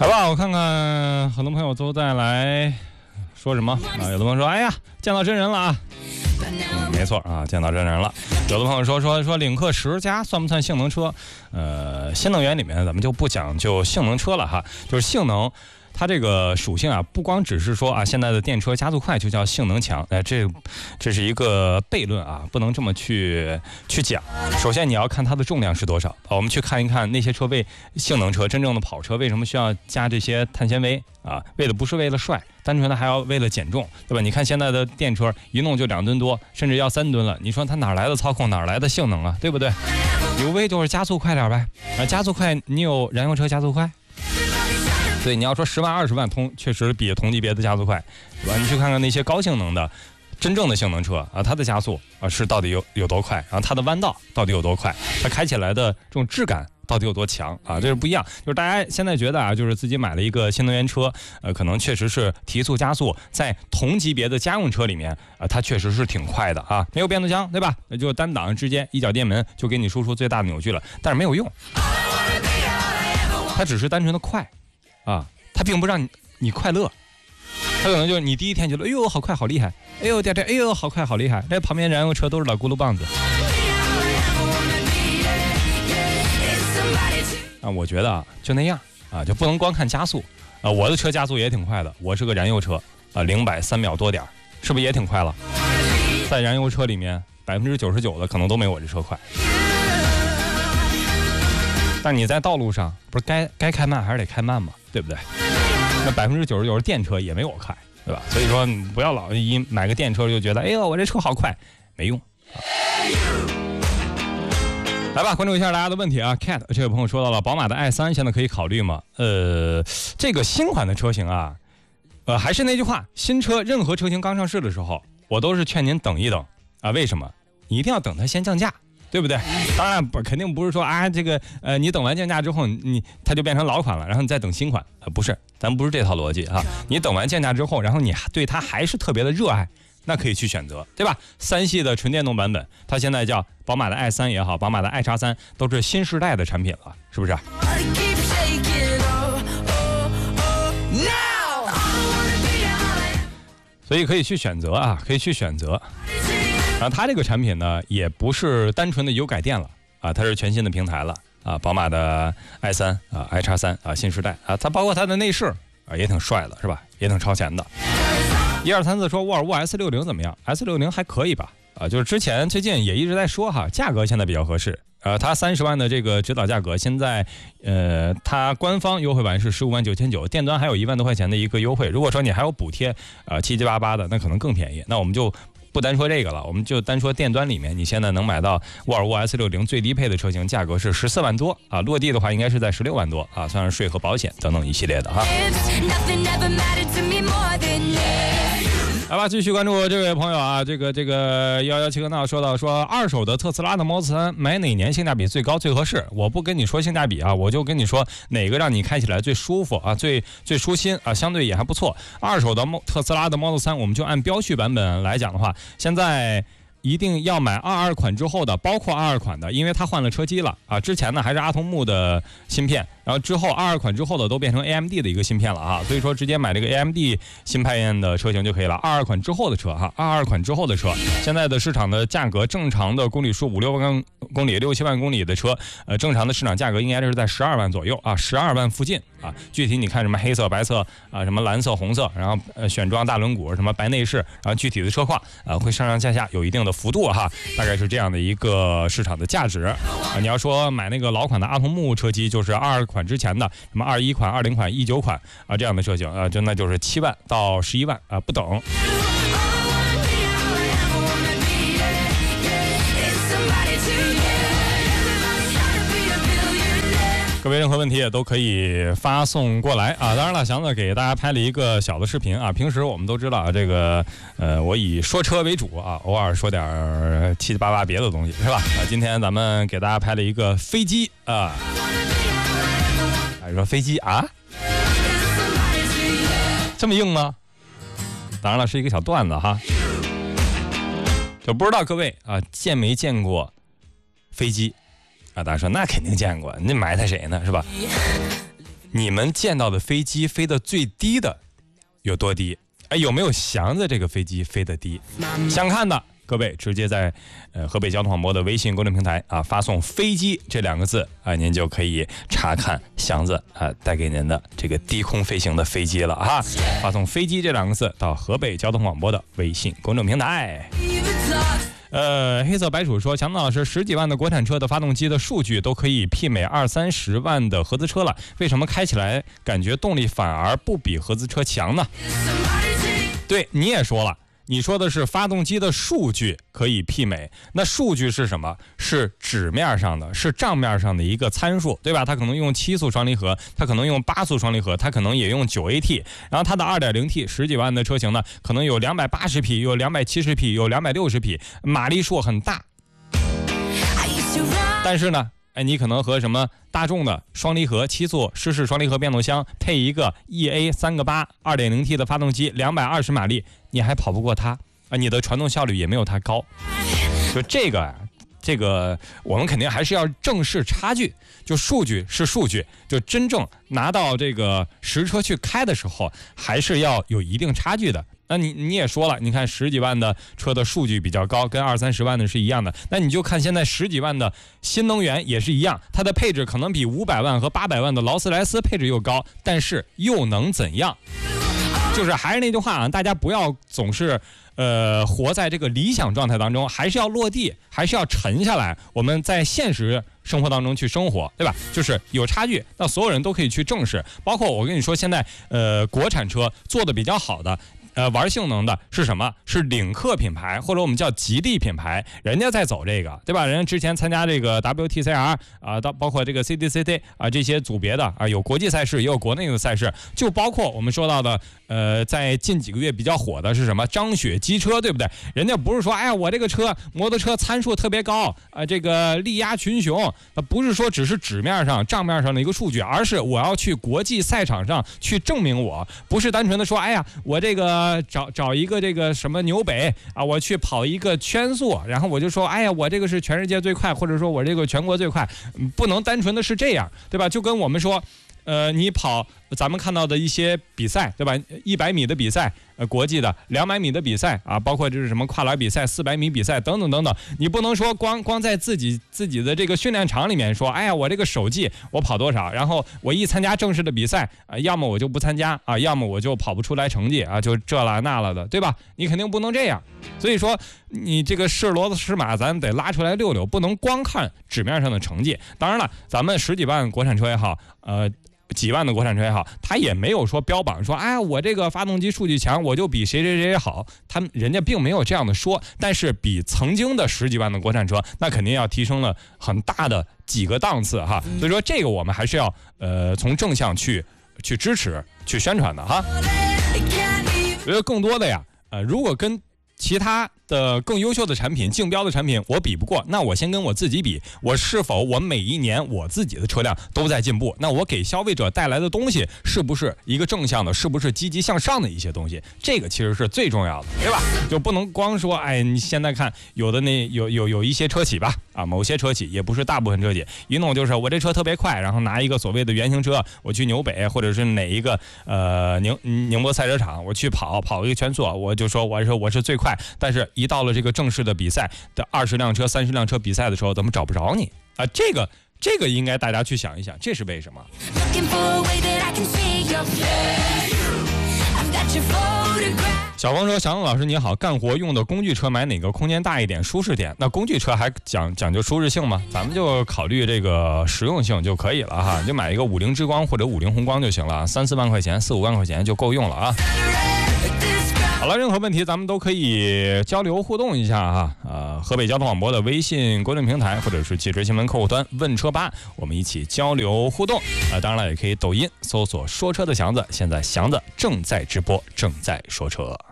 来吧，我看看很多朋友都在来说什么啊？有的朋友说，哎呀，见到真人了啊！没错啊，见到真人了。有的朋友说领克10加算不算性能车？新能源里面咱们就不讲究性能车了哈，就是性能。它这个属性啊，不光只是说啊，现在的电车加速快就叫性能强，这是一个悖论啊，不能这么去讲。首先你要看它的重量是多少，我们去看一看那些车为性能车真正的跑车为什么需要加这些碳纤维啊？不是为了帅，单纯的还要为了减重，对吧？你看现在的电车一弄就2吨多，甚至要3吨了，你说它哪来的操控，哪来的性能啊？对不对？无非就是加速快点呗，加速快，你有燃油车加速快？对，你要说10万20万确实比同级别的加速快，对吧？你去看看那些高性能的真正的性能车啊，它的加速啊是到底有多快，然后它的弯道到底有多快，它开起来的这种质感到底有多强啊？这是不一样。就是大家现在觉得啊，就是自己买了一个新能源车，可能确实是提速加速，在同级别的家用车里面它确实是挺快的啊，没有变速箱，对吧？那就单档之间一脚电门就给你输出最大的扭矩了，但是没有用，它只是单纯的快。啊，它并不让你快乐，它可能就是你第一天觉得，哎呦好快好厉害，哎呦第二天，哎呦好快好厉害，那旁边燃油车都是老轱辘棒子。啊，我觉得啊就那样啊，就不能光看加速啊。我的车加速也挺快的，我是个燃油车啊，0百3秒多点，是不是也挺快了？在燃油车里面，99%的可能都没我这车快。但你在道路上不是该开慢还是得开慢嘛，对不对？那99%的电车也没我快，对吧？所以说你不要老一买个电车就觉得，哎呦我这车好快，没用。来吧，关注一下大家的问题啊。Cat 这位朋友说到了，宝马的 i3现在可以考虑吗？这个新款的车型啊，还是那句话，新车任何车型刚上市的时候，我都是劝您等一等啊。为什么？你一定要等它先降价。对不对？当然肯定不是说啊，这个你等完降价之后，它就变成老款了，然后你再等新款不是，咱不是这套逻辑啊。你等完降价之后，然后你对它还是特别的热爱，那可以去选择，对吧？3系的纯电动版本，它现在叫宝马的 i3也好，宝马的 i3都是新时代的产品了，是不是？所以可以去选择啊，可以去选择。然后它这个产品呢，也不是单纯的油改电了啊，它是全新的平台了啊，宝马的 i3啊 i3啊新时代啊，它包括它的内饰啊也挺帅的，是吧？也挺超前的。1234说沃尔沃 S60 怎么样 ？S60 还可以吧？啊，就是最近也一直在说哈，价格现在比较合适。它30万的这个指导价格，现在它官方优惠版是15万9900，店端还有1万多块钱的一个优惠。如果说你还有补贴，7、7、8、8的，那可能更便宜。那我们就不单说这个了，我们就单说店端里面，你现在能买到沃尔沃 S60 最低配的车型，价格是14万多啊，落地的话应该是在16万多啊，算是税和保险等等一系列的哈。来吧，继续关注这位朋友啊，这个117个闹说到说二手的特斯拉的 Model 3买哪年性价比最高最合适？我不跟你说性价比啊，我就跟你说哪个让你开起来最舒服啊，最舒心啊，相对也还不错。二手的特斯拉的 Model 3，我们就按标序版本来讲的话，现在一定要买22款之后的，包括22款的，因为它换了车机了啊。之前呢还是阿童木的芯片，然后之后22款之后的都变成 AMD 的一个芯片了啊。所以说直接买这个 AMD 新派宴的车型就可以了。22款之后的车哈，22款之后的车，现在的市场的价格，正常的公里数5、6万公里、6、7万公里的车，正常的市场价格应该是在12万左右啊，12万附近啊。具体你看什么黑色、白色啊，什么蓝色、红色，然后选装大轮毂，什么白内饰，然后具体的车况会上上下有一定的幅度哈，大概是这样的一个市场的价值啊。你要说买那个老款的阿童木车机，就是22款之前的什么21款、20款、19款啊这样的车型啊，那就是7万到11万啊不等。各位任何问题也都可以发送过来啊！当然了，祥子给大家拍了一个小的视频啊。平时我们都知道啊，这个我以说车为主啊，偶尔说点7、8、8别的东西是吧？今天咱们给大家拍了一个飞机啊，你说飞机啊，这么硬吗？当然了，是一个小段子哈，就不知道各位啊见没见过飞机？啊，大家说那肯定见过，那埋汰谁呢，是吧？ 你们见到的飞机飞得最低的有多低？有没有祥子这个飞机飞得低？想看的各位直接在河北交通广播的微信公众平台发送飞机这2个字您就可以查看祥子带给您的这个低空飞行的飞机了哈。发送飞机这2个字到河北交通广播的微信公众平台。黑色白鼠说，强子老师，10几万的国产车的发动机的数据都可以媲美20-30万的合资车了，为什么开起来感觉动力反而不比合资车强呢？对，你也说了，你说的是发动机的数据可以媲美，那数据是什么？是纸面上的，是账面上的一个参数，对吧？它可能用7速双离合，它可能用8速双离合，它可能也用9AT， 然后它的 2.0T 10几万的车型呢，可能有280匹，有270匹，有260匹，马力数很大。但是呢，你可能和什么大众的双离合7速湿式双离合变速箱配一个 EA 3个8 2.0T 的发动机，220马力，你还跑不过它你的传动效率也没有它高。就这个我们肯定还是要正视差距，就数据是数据，就真正拿到这个实车去开的时候，还是要有一定差距的。那你也说了，你看10几万的车的数据比较高，跟20-30万的是一样的。那你就看现在10几万的新能源也是一样，它的配置可能比500万和800万的劳斯莱斯配置又高，但是又能怎样？就是还是那句话大家不要总是活在这个理想状态当中，还是要落地，还是要沉下来，我们在现实生活当中去生活，对吧？就是有差距，那所有人都可以去正视。包括我跟你说，现在国产车做的比较好的玩性能的是什么？是领克品牌，或者我们叫吉利品牌，人家在走这个，对吧？人家之前参加这个 WTCR 到包括这个 CDCT 这些组别的有国际赛事，也有国内的赛事，就包括我们说到的在近几个月比较火的是什么？张雪机车，对不对？人家不是说我这个车摩托车参数特别高这个力压群雄，不是说只是纸面上账面上的一个数据，而是我要去国际赛场上去证明我，不是单纯的说我这个找一个这个什么纽北我去跑一个圈速，然后我就说我这个是全世界最快，或者说我这个全国最快，不能单纯的是这样，对吧？就跟我们说你跑咱们看到的一些比赛，对吧？100米的比赛国际的200米的比赛包括就是什么跨栏比赛、400米比赛等等等等，你不能说光在自己的这个训练场里面说我这个手技我跑多少，然后我一参加正式的比赛要么我就不参加要么我就跑不出来成绩就这了那了的，对吧？你肯定不能这样。所以说你这个是骡子是马，咱得拉出来溜溜，不能光看纸面上的成绩。当然了，咱们10几万国产车也好几万的国产车也好，他也没有说标榜说我这个发动机数据强，我就比谁谁谁好，人家并没有这样的说。但是比曾经的10几万的国产车，那肯定要提升了很大的几个档次哈。所以说这个我们还是要从正向去支持去宣传的哈。我觉得更多的如果跟其他的更优秀的产品、竞标的产品我比不过，那我先跟我自己比，我是否我每一年我自己的车辆都在进步，那我给消费者带来的东西是不是一个正向的，是不是积极向上的一些东西，这个其实是最重要的，对吧？就不能光说你现在看有的有一些车企吧某些车企，也不是大部分车企，一弄就是我这车特别快，然后拿一个所谓的原型车，我去纽北或者是哪一个宁波赛车场，我去跑一个圈速，我就说我是最快，但是一到了这个正式的比赛的20辆车、30辆车比赛的时候，怎么找不着你这个应该大家去想一想，这是为什么？小峰说：“小峰老师你好，干活用的工具车买哪个空间大一点、舒适点？那工具车还讲究舒适性吗？咱们就考虑这个实用性就可以了哈，你就买一个50之光或者50宏光就行了，3-4万块钱、4-5万块钱就够用了啊。”好了，任何问题咱们都可以交流互动一下河北交通广播的微信公众平台或者是汽车新闻客户端问车吧，我们一起交流互动当然了，也可以抖音搜索说车的祥子，现在祥子正在直播，正在说车。